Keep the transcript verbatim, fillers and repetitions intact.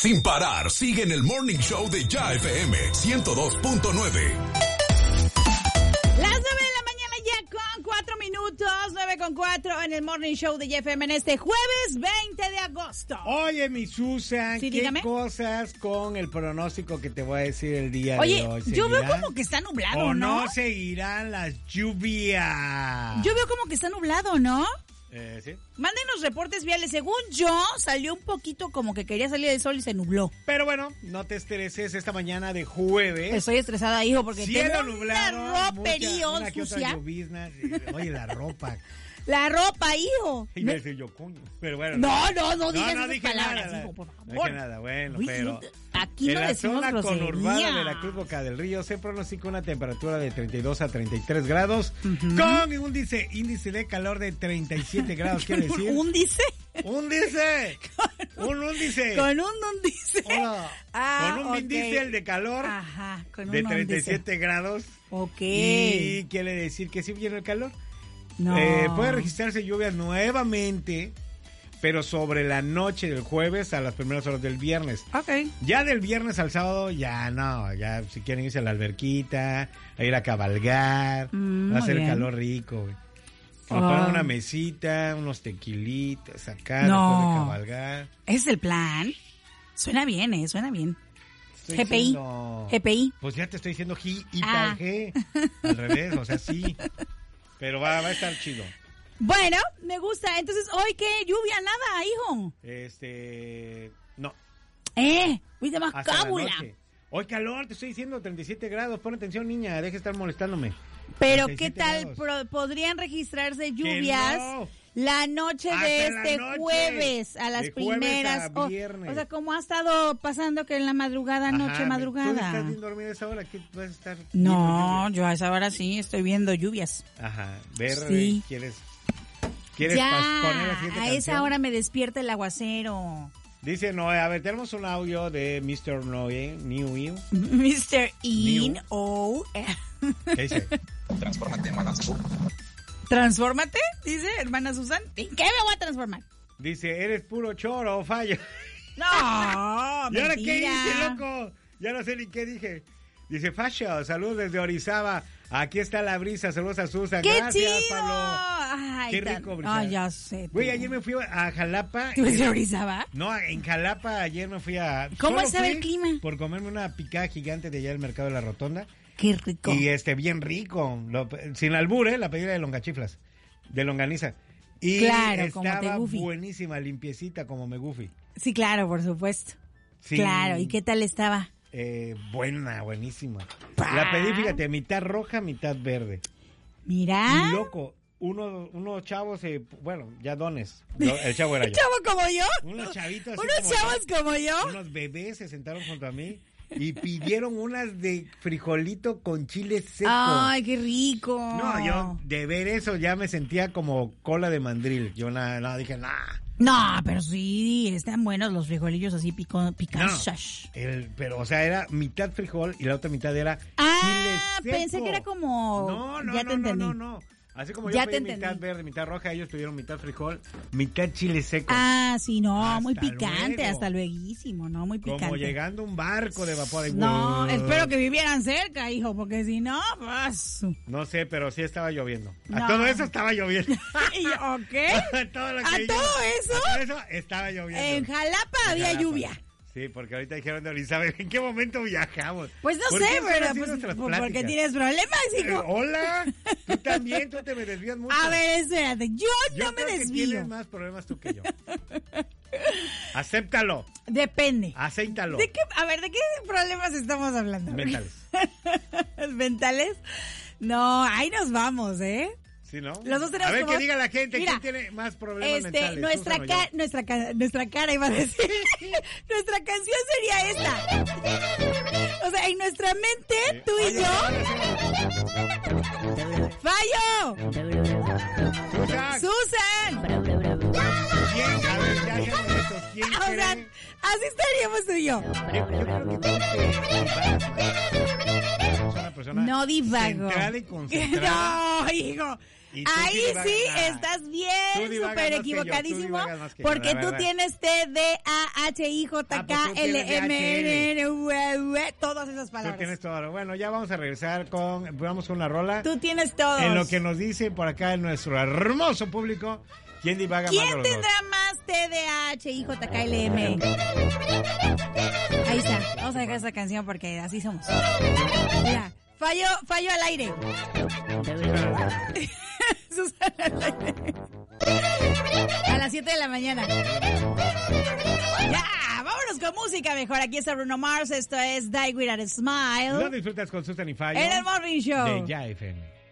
sin parar. Sigue en el Morning Show de Ya F M ciento dos punto nueve. Las nueve de la mañana ya con cuatro minutos, nueve con cuatro en el Morning Show de Ya F M en este jueves veinte de agosto. Oye, mi Susan, sí, ¿qué dígame. Cosas con el pronóstico que te voy a decir el día Oye, de hoy? Oye, yo veo como que está nublado, ¿o no? no seguirán las lluvias? Yo veo como que está nublado, ¿no? Eh, ¿sí? Mándenos reportes viales. Según yo, salió un poquito como que quería salir el sol y se nubló. Pero bueno, no te estreses esta mañana de jueves. Estoy estresada, hijo, porque cielo tengo nublado, una mucha, una que otra sucia. llovizna. Oye, la ropa. La ropa, hijo. Y me decía yo, coño. Pero bueno. No, no, no, no digas no, no esas dije palabras, nada, hijo, por favor. No dije nada, bueno, Uy, pero... Aquí en no la decimos zona grosería. conurbada de la Cruz Boca del Río se pronostica una temperatura de treinta y dos a treinta y tres grados, uh-huh. con índice, índice de calor de treinta y siete grados, quiere decir... ¿Un índice? ¡Índice! ¡Un índice! Con un índice. Ah, con un okay. índice de calor Ajá, con un de treinta y siete índice. Grados. Ok. Y quiere decir que sí viene el calor. No. Eh, puede registrarse lluvias nuevamente, pero sobre la noche del jueves a las primeras horas del viernes. Ok. Ya del viernes al sábado, ya no. Ya si quieren irse a la alberquita, a ir a cabalgar, mm, va a ser bien. calor rico, güey. Nos Oh. ponen una mesita, unos tequilitas acá, no. después de cabalgar. ¿Ese es el plan? Suena bien, ¿eh? Suena bien. Estoy G P I. diciendo, G P I. Pues ya te estoy diciendo G y Ah. G. Al revés, o sea, sí. Pero va, va a estar chido. Bueno, me gusta. Entonces, ¿hoy qué? ¿Lluvia? Nada, hijo. Este... No. Eh, fuiste más Hasta la cábula. noche. Hoy calor, te estoy diciendo, treinta y siete grados. Pon atención, niña, deja de estar molestándome. Pero, treinta y ¿qué siete tal? grados. Pro- ¿Podrían registrarse lluvias no. la noche Hasta de la este noche. jueves a las De jueves primeras? a o, viernes. o sea, como ha estado pasando que en la madrugada, Ajá, noche, ¿Tú madrugada. estás bien dormida a esa hora? ¿Qué vas a estar No, viendo yo a esa hora sí estoy viendo lluvias. lluvia? Ajá, ver, Sí. ¿quieres, quieres Ya, pas- poner la siguiente a canción? esa hora me despierta el aguacero. Dice Noé, a ver, tenemos un audio de mister Noé, New You. mister In New. O. ¿Qué dice? Transfórmate, hermana Susan. ¿Transfórmate? Dice hermana Susan. ¿En qué me voy a transformar? Dice, eres puro choro o fallo. No, ¿Y ahora qué mentira. hice, loco? Ya no sé ni qué dije. Dice, Fasho, saludos desde Orizaba. Aquí está la brisa, saludos a Susan. ¡Qué Gracias, chido! Pablo. Ay, Qué tan- rico, brisa. Ay, ya sé. Güey, tú. ayer me fui a Jalapa. ¿Tú ves de Orizaba? No, en Jalapa ayer me fui a... ¿Cómo solo estaba fui el clima? Por comerme una picada gigante de allá del mercado de la Rotonda. Qué rico. Y este, bien rico. Lo- sin albur, ¿eh? La pedida de longachiflas. De longaniza. Y Claro, como te estaba Goofy. buenísima, limpiecita como me Goofy. Sí, claro, por supuesto. Sí. Claro, ¿y qué tal estaba? Eh, buena, buenísima. Pa. La pedí, fíjate, mitad roja, mitad verde. Mira. Y loco, uno, unos chavos, eh, bueno, ya dones. Yo- el chavo era yo. ¿Chavo como yo? Unos chavitos así ¿Unos como chavos yo. como yo? Unos bebés se sentaron junto a mí y pidieron unas de frijolito con chile seco. Ay, qué rico. No, yo de ver eso ya me sentía como cola de mandril. Yo nada, no, dije, nah. No, pero sí, están buenos los frijolillos así pico, No, picantes. el, pero, o sea, era mitad frijol y la otra mitad era Ah, chile seco. pensé que era como... No, no, ya no, te no, entendí. no, no. Así como Ya yo te pedí mitad entendí. verde, mitad roja, ellos tuvieron mitad frijol, mitad chile seco. Ah, sí, no, Hasta muy picante, luego. hasta lueguísimo, ¿no? Muy picante. Como llegando un barco de vapor. Ahí, No, ¡wow! espero que vivieran cerca, hijo, porque si no, pues... No sé, pero sí estaba lloviendo. A No. todo eso estaba lloviendo. ¿Y yo, ¿qué? A todo, lo que ¿A yo- todo eso? A todo eso estaba lloviendo. En Jalapa En había Jalapa. lluvia. Sí, porque ahorita dijeron de Orizaba. ¿En qué momento viajamos? Pues no ¿Por sé, qué son pero así pues, nuestras pues, porque pláticas? tienes problemas, Eh, hijo. hola, tú también, tú te me desvías mucho. A ver, espérate, yo, Yo no me creo que desvío. tienes más problemas tú que yo. Acéptalo, Depende. acéitalo. ¿De qué, a ver, ¿de qué problemas estamos hablando? Mentales. ¿Mentales? No, ahí nos vamos, ¿eh? Sí, ¿no? Los dos tenemos A ver, como- que diga la gente, Mira, ¿quién tiene más problemas Este, mentales? nuestra, Susan o ca- yo? nuestra, ca- nuestra cara iba a decir. Nuestra canción sería esta. O sea, en nuestra mente, tú y Oye, yo. ahora ¡Fallo! Susan, ¡Susan! ¿quién? A ver, ya seamos honestos, ¿quién O sea, cree? así estaríamos tú y yo. Yo, yo creo que tú te divagas más. Eres una persona No divago. centrada y concentrada. No, hijo. Y tú Ahí divagas- sí nah. estás Tú bien, divagas súper más que yo, tú equivocadísimo, divagas más que yo, porque la tú verdad. tienes T, D, A, H, I, J, Ah, K, pues tú L, tienes M, D H L. N, N, W, W, todas esas Tú palabras. tienes todo. Bueno, ya vamos a regresar con, vamos con una rola. Tú tienes todos. En lo que nos dice por acá nuestro hermoso público, ¿quién divaga más de ¿Quién los dos? tendrá más T, D, A, H, I, J, K, L, M? Ahí está. Vamos a dejar esa canción porque así somos. Ya. Fallo, fallo al aire. Susana al aire. A las siete de la mañana. Ya, vámonos con música mejor. Aquí está Bruno Mars. Esto es Die With a Lo Smile. disfrutas con Susan y Fallo En el Morning Show. de Ya F M.